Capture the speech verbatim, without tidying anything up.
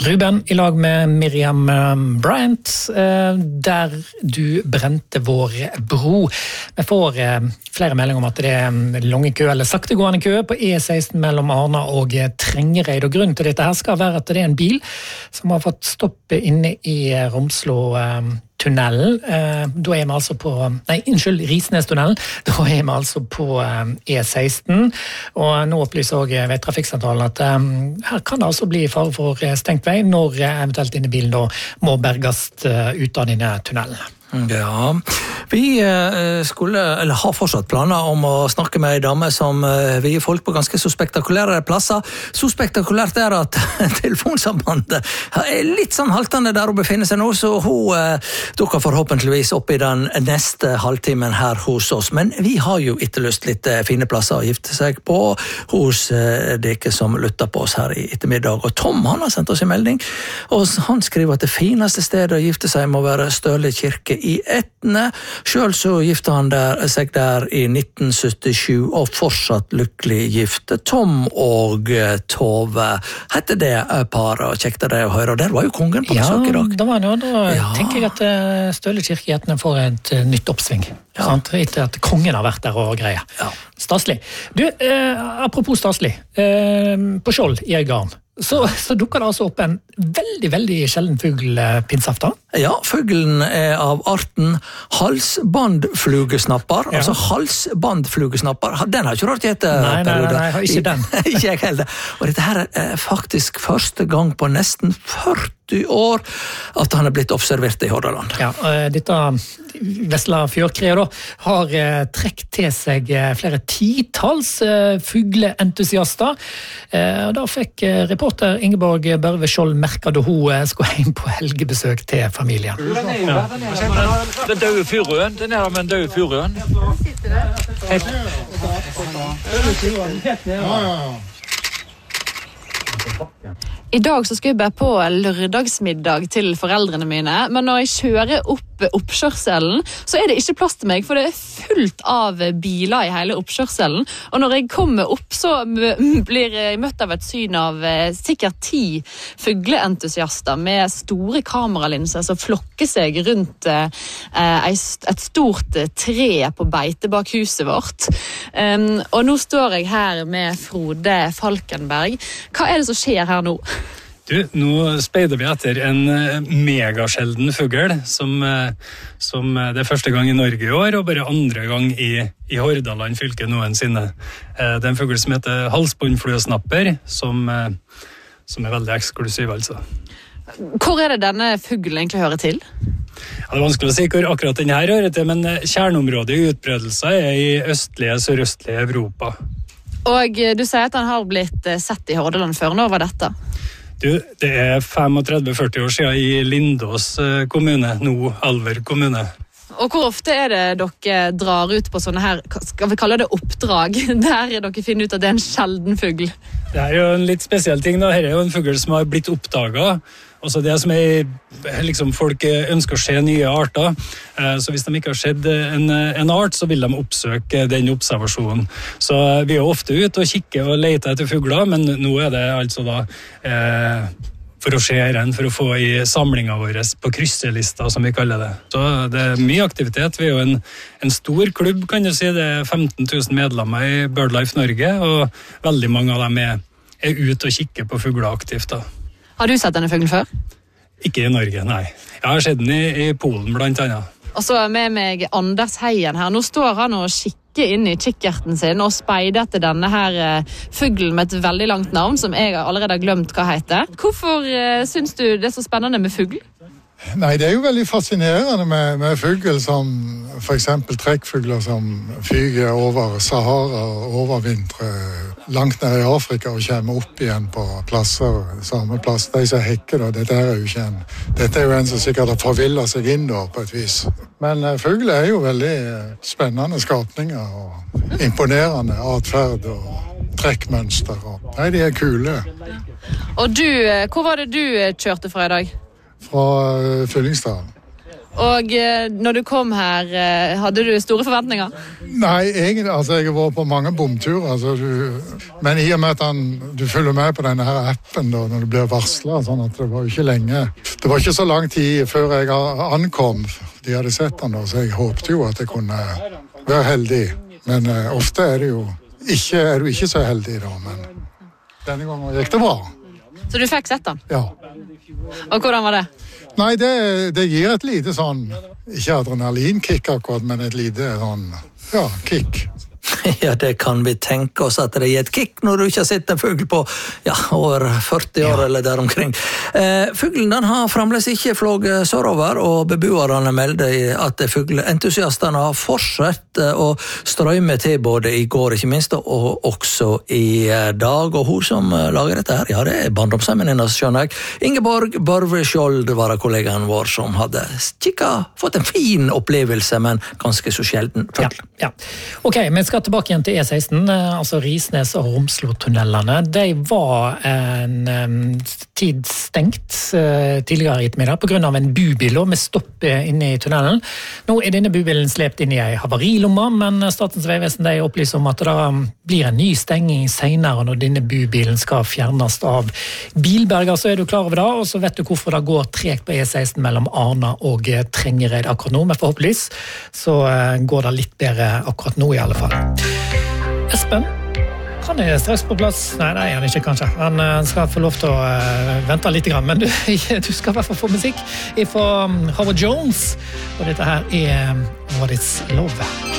Ruben i lag med Miriam Bryant, der du brente vår bro. Vi får flere meldinger om at det er lange kø, eller saktegående kø på E seksten mellom Arna og Trengereid. Og grunnen til dette her skal være at det er en bil som har fått stoppe inne i Romslo tunnelen. Da er vi altså på, nei, unnskyld, Risnestunnelen. Da er vi altså på E seksten, og nå opplyser også Veitrafikksentralen at her kan det altså bli fare for stengt vei når eventuelt denne bilen da må berges ut av denne tunnelen. Ja, vi skulle, eller har fortsatt planer om å snakke med en dame som vi er folk på ganske så spektakulære plasser. Så spektakulært er at telefonsambandet er litt sånn haltende der hun befinner seg nå, så hun dukker forhåpentligvis opp i den neste halvtimen her hos oss. Men vi har jo etterlyst litt fine plasser å gifte seg på hos dere som lytter på oss her i ettermiddag. Og Tom, han har sendt oss en melding, og han skriver at det fineste stedet å gifte seg må være Støle kirke i Etne. Selv så gifte han der, seg der i nitten syttisju og fortsatt lykkelig gifte. Tom og Tove hette det paret, og kjekte det å høre. Og der var jo kongen på besøk i dag. Ja, da var det jo. Da ja. tenker jeg at Støle kirke i Etne får et nytt oppsving. Ja. Sant? Etter at kongen har vært der og greier. Ja. Staslig. Du, eh, apropos staslig. Eh, på Skjold i Øygarden. Så, så dukker det altså opp en veldig, veldig sjelden fugl pinsaften. Ja, fuglen er av arten halsbandflugesnapper. Ja. Altså halsbandflugesnapper. Den har ikke rart gjette. Nei, nei, nei, nei, ikke den. Ikke jeg heller. Og dette her er faktisk første gang på nesten førti år at han er blitt observert i Hordaland. Ja, dette Vesla Fjørkreet da har trekt til seg flere titals fugleentusiaster. Og da fikk reporter Ingeborg Børve Skjold merket da hun skulle hjem på helgebesøk til familien. Ja. Den døde furuen, den er med en døde furuen. I dag så skal jeg bare på lørdagsmiddag til foreldrene mine, men når jeg kjører opp oppkjørselen, så er det ikke plass til meg, for det er fullt av biler i hele oppkjørselen. Og når jeg kommer opp, så blir jeg møtt av et syn av sikkert ti fugleentusiaster med store kameralinser som flokker seg rundt et stort tre på beite bak huset vårt. Og nå står jeg her med Frode Falkenberg. Hva er det som skjer her nå? Du, nå speider vi etter en megasjelden fugl, som, som det er første gang i Norge i år, og bare andre gang i, i Hordaland fylke noensinne. Det er en fugl som heter halsbåndfluesnapper, som, som er veldig eksklusiv, altså. Hvor er det denne fuglen egentlig hører til? Ja, det er vanskelig å si hvor akkurat denne her hører til, men kjerneområdet i utbredelse er i østlige, sørøstlige Europa. Og du sier at han har blitt sett i Hordaland før. Når var dette? Du, det er trettifem til førti år siden i Lindås kommune, nå Alver kommune. Og hvor ofte er det dere drar ut på sånne her, skal vi kalle det oppdrag, der dere finner ut at det er en sjelden fugl? Det er jo en litt spesiell ting da. Her er jo en fugl som har blitt oppdaget. Også det som er, liksom, folk ønsker å se nye arter, så hvis de ikke har sett en, en art, så vil de oppsøke den observasjonen. Så vi er ofte ute og kikker og leter etter fugler, men nå er det altså da eh, for å se en, for å få i samlingen vår på krysselista, som vi kaller det. Så det er mye aktivitet. Vi er jo en, en stor klubb, kan du si. Det er femten tusen medlemmer i BirdLife Norge, og veldig mange av dem er, er ute og kikker på fugler aktivt da. Har du sett denne fuglen før? Ikke i Norge, nei. Jeg har sett den i, i Polen blant annet. Og så med meg Anders Heien her. Nå står han og kikker inn i kikkerten sin og speider etter denne her fuglen med et veldig langt navn, som jeg allerede har glemt hva heter. Hvorfor uh, syns du det er så spennende med fugl? Nei, det er jo veldig fascinerende med, med fugl som for eksempel trekkfugler som fyger over Sahara og overvintrer langt ned i Afrika og kommer opp igjen på plasser, samme plass. De som hekker da, dette er jo ikke en, dette er jo en som sikkert har forvillet seg inn da, på et vis. Men uh, fugl er jo veldig spennende skapninger og imponerende atferd og trekkmønster. Og, nei, de er kule. Og du, hvor var det du kjørte fra i dag? Fra uh, Fyllingsdalen. Og eh, når du kom her, eh, hadde du store forventninger? Nei, egentlig, altså jeg har vært på mange bomturer, altså du, men i og med at han, du følger med på denne her appen da, når du blir varslet, sånn at det var jo ikke lenge. Det var ikke så lang tid før jeg ankom, de hadde sett han da, så jeg håpte jo at jeg kunne være heldig. Men uh, ofte er det jo ikke, er du ikke så heldig da, men denne gangen gikk det bra. Så du fikk sett han? Ja. Og hvordan var det? Nei, det, det gir et lite sånn, ikke adrenalinkick akkurat, men et lite sånn, ja, kick. Ja, det kan vi tenke oss at det gir et kick når du ikke har sett en fugl på ja, over førti år ja. Eller der omkring. Eh, fuglen den har fremdeles ikke flåget sørover, og beboerne melder at fuglentusiastene har fortsatt å strømme til både i går, ikke minst, og også i dag. Og hun som lager dette her, ja, det er barndomsheimen hennes, skjønner jeg. Ingeborg Børve-Skjold var kollegaen vår som hadde kikket, fått en fin opplevelse, men ganske så sjelden fugl. Ja, ja. Ok, vi skal tilbake igjen til E seksten, altså Risnes og Romslo-tunnelene. De var en um, tid stengt uh, tidligere i ettermiddag på grunn av en bubil med stopp inne i tunnelen. Nå er denne bubilen slept inn i en havarilomma, men Statens vegvesen de opplyser om at det blir en ny stenging senere når denne bubilen skal fjernes av bilberger, så er du klar over det, og så vet du hvorfor det går tregt på E seksten mellom Arna og Trengereid akkurat nå, men forhåpentligvis så uh, går det litt bedre akkurat nå i alle fall. Espen, han er straks på plass. Nei, nei, han er ikke kanskje. Han skal få lov til å uh, vente litt, men du, du skal i hvert fall få musikk fra Howard Jones, og dette her er What Is Love.